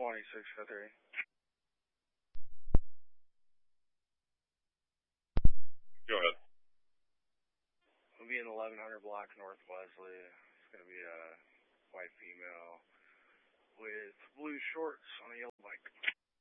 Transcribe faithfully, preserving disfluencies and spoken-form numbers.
twenty-six oh three. Go ahead. We'll be in eleven hundred block North Wesley. It's going to be a white female with blue shorts on a yellow bike.